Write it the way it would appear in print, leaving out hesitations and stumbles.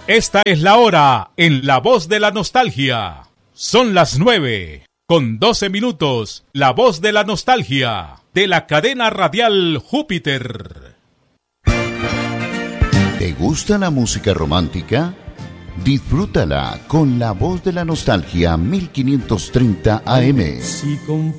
Esta es la hora en La Voz de la Nostalgia. Son las 9:12. La Voz de la Nostalgia, de la cadena radial Júpiter. ¿Te gusta la música romántica? Disfrútala con La Voz de la Nostalgia 1530 AM.